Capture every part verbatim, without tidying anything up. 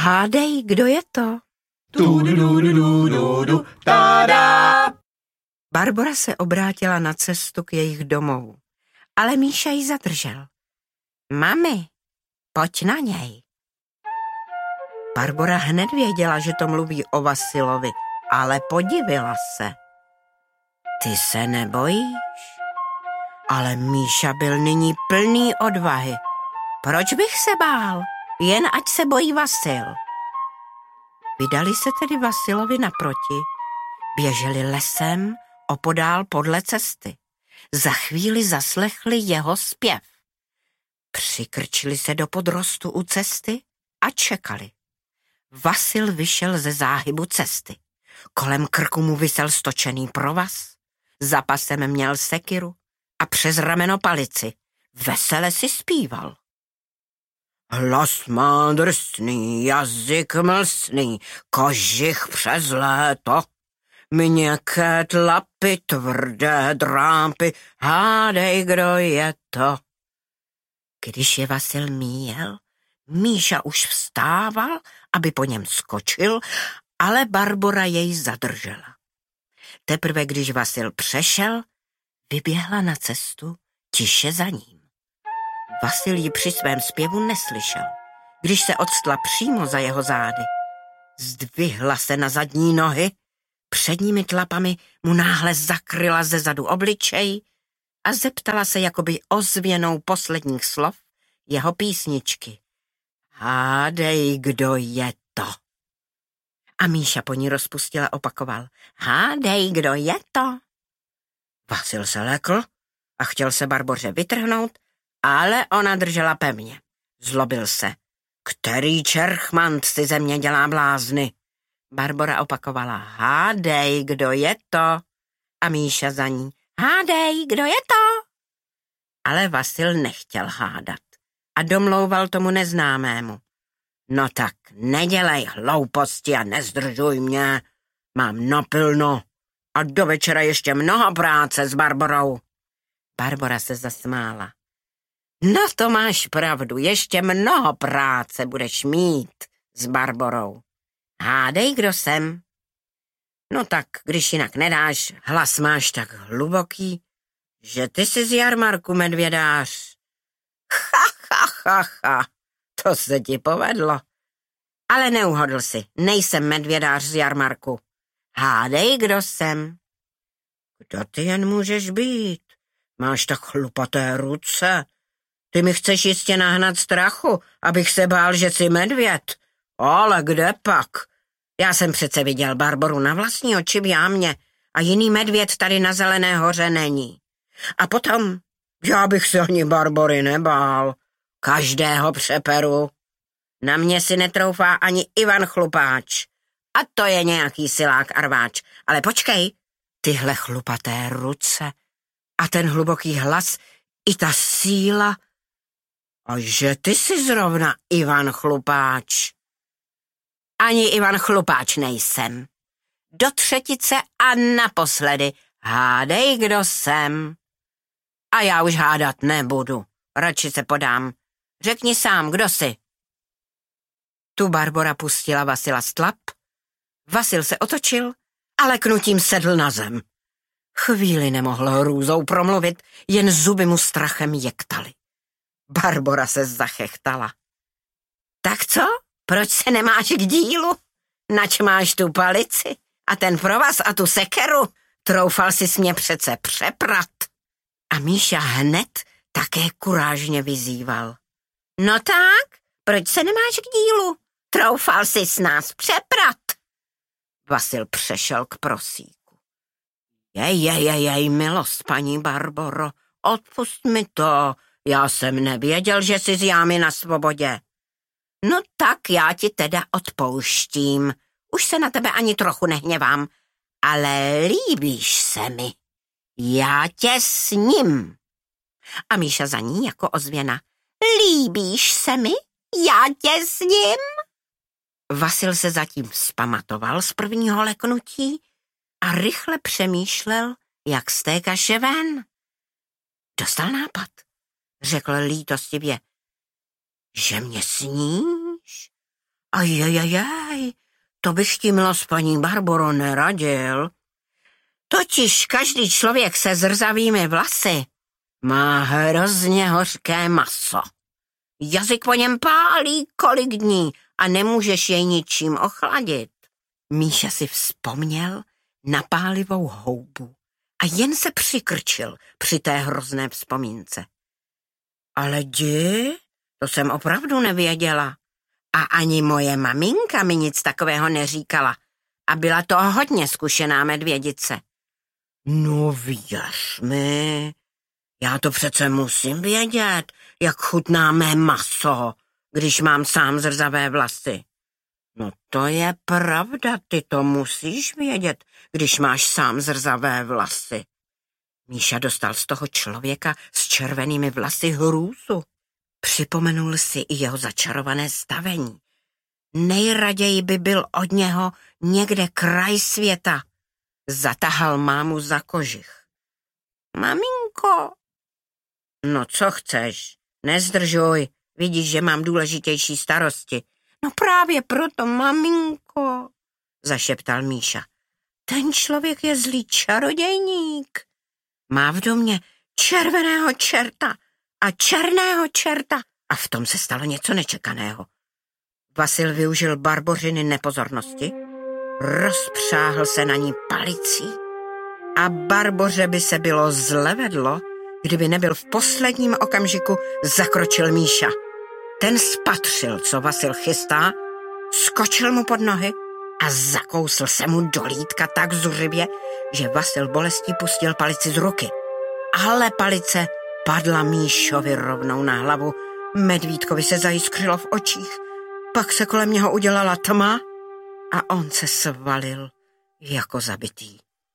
Hádej, kdo je to? Tu-du-du-du-du-du, tada! Barbora se obrátila na cestu k jejich domovu, ale Míša ji zadržel. Mami, pojď na něj. Barbora hned věděla, že to mluví o Vasilovi, ale podivila se. Ty se nebojíš? Ale Míša byl nyní plný odvahy. Proč bych se bál? Jen ať se bojí Vasil. Vydali se tedy Vasilovi naproti. Běželi lesem opodál podle cesty. Za chvíli zaslechli jeho zpěv. Přikrčili se do podrostu u cesty a čekali. Vasil vyšel ze záhybu cesty. Kolem krku mu visel stočený provaz. Za pasem měl sekiru a přes rameno palici. Vesele si zpíval. Hlas má drsný, jazyk mlsný, kožich přes léto. Měkké tlapy, tvrdé drápy, hádej, kdo je to. Když je Vasil míjel, Míša už vstával, aby po něm skočil, ale Barbora jej zadržela. Teprve když Vasil přešel, vyběhla na cestu tiše za ním. Vasil ji při svém zpěvu neslyšel, když se odstla přímo za jeho zády. Zdvihla se na zadní nohy, předními tlapami mu náhle zakryla ze zadu obličej a zeptala se jakoby ozvěnou posledních slov jeho písničky. Hádej, kdo je to. A Míša po ní rozpustila opakoval. Hádej, kdo je to. Vasil se lekl a chtěl se Barboře vytrhnout, ale ona držela pevně. Zlobil se. Který čerchmant si ze mě dělá blázny? Barbora opakovala. Hádej, kdo je to? A Míša za ní. Hádej, kdo je to? Ale Vasil nechtěl hádat a domlouval tomu neznámému. No tak nedělej hlouposti a nezdržuj mě. Mám napilno a do večera ještě mnoho práce s Barborou. Barbora se zasmála. No to máš pravdu, ještě mnoho práce budeš mít s Barborou. Hádej, kdo jsem. No tak, když jinak nedáš, hlas máš tak hluboký, že ty jsi z jarmarku, medvědář. Ha, ha, ha, ha, to se ti povedlo. Ale neuhodl si, nejsem medvědář z jarmarku. Hádej, kdo jsem. Kdo ty jen můžeš být? Máš tak chlupaté ruce. Ty mi chceš jistě nahnat strachu, abych se bál, že jsi medvěd. Ale kde pak? Já jsem přece viděl Barboru na vlastní oči v jámě a jiný medvěd tady na Zelené hoře není. A potom, já bych se ani Barbory nebál. Každého přeperu. Na mě si netroufá ani Ivan Chlupáč. A to je nějaký silák a rváč. Ale počkej, tyhle chlupaté ruce a ten hluboký hlas i ta síla. A že ty jsi zrovna Ivan Chlupáč. Ani Ivan Chlupáč nejsem. Do třetice a naposledy. Hádej, kdo jsem. A já už hádat nebudu. Radši se podám. Řekni sám, kdo jsi. Tu Barbora pustila Vasila z tlap. Vasil se otočil a leknutím sedl na zem. Chvíli nemohl hrůzou promluvit, jen zuby mu strachem jektaly. Barbora se zachechtala. Tak co? Proč se nemáš k dílu? Nač máš tu palici a ten provaz a tu sekeru? Troufal jsi mě přece přeprat. A Míša hned také kurážně vyzýval. No tak, proč se nemáš k dílu? Troufal jsi s nás přeprat. Vasil přešel k prosíku. Jej, jej, jej, jej, milost, paní Barboro, odpust mi to. Já jsem nevěděl, že jsi z jámy na svobodě. No tak já ti teda odpouštím. Už se na tebe ani trochu nehněvám, ale líbíš se mi. Já tě s ním. A Míša za ní jako ozvěna. Líbíš se mi? Já tě s ním? Vasil se zatím vzpamatoval z prvního leknutí a rychle přemýšlel, jak z té kaše ven. Dostal nápad, řekl lítostivě. Že mě sníš? Ajajajaj, to bych ti, milá paní Barboro, neradil. Totiž každý člověk se zrzavými vlasy má hrozně hořké maso. Jazyk po něm pálí kolik dní a nemůžeš jej ničím ochladit. Míša si vzpomněl na pálivou houbu a jen se přikrčil při té hrozné vzpomínce. Ale di, to jsem opravdu nevěděla. A ani moje maminka mi nic takového neříkala. A byla to hodně zkušená medvědice. No věř mi, já to přece musím vědět, jak chutná mé maso, když mám sám zrzavé vlasy. No to je pravda, ty to musíš vědět, když máš sám zrzavé vlasy. Míša dostal z toho člověka s červenými vlasy hrůzu. Připomenul si i jeho začarované stavení. Nejraději by byl od něho někde kraj světa. Zatahal mámu za kožich. Maminko. No co chceš? Nezdržuj, vidíš, že mám důležitější starosti. No právě proto, maminko, zašeptal Míša. Ten člověk je zlý čarodějník. Má v domě červeného čerta a černého čerta. A v tom se stalo něco nečekaného. Vasil využil Barbořiny nepozornosti, rozpřáhl se na ní palicí a Barboře by se bylo zle vedlo, kdyby nebyl v posledním okamžiku zakročil Míša. Ten spatřil, co Vasil chystá, skočil mu pod nohy a zakousl se mu do lítka tak zuřivě, že Vasil bolestí pustil palici z ruky. Ale palice padla Míšovi rovnou na hlavu, medvídkovi se zajiskřilo v očích, pak se kolem něho udělala tma a on se svalil jako zabitý.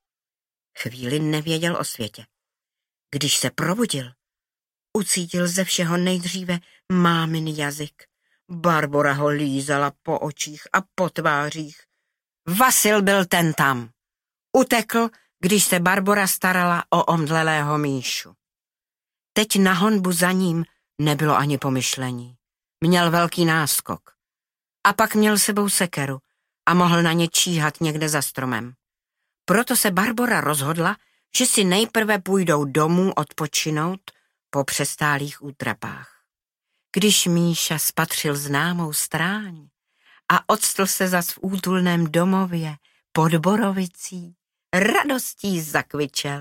Chvíli nevěděl o světě. Když se probudil, ucítil ze všeho nejdříve mámin jazyk. Barbora ho lízala po očích a po tvářích. Vasil byl ten tam. Utekl, když se Barbora starala o omdlelého Míšu. Teď na honbu za ním nebylo ani pomyšlení. Měl velký náskok. A pak měl sebou sekeru a mohl na ně číhat někde za stromem. Proto se Barbora rozhodla, že si nejprve půjdou domů odpočinout po přestálých útrapách. Když Míša spatřil známou stráň a octl se zas v útulném domově pod borovicí, radostí zakvičel.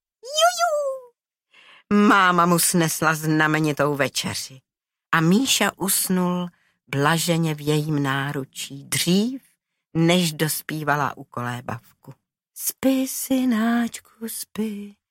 Juju! Máma mu snesla znamenitou večeři a Míša usnul blaženě v jejím náručí dřív, než dospívala u kolébavku. Spí, synáčku, spí,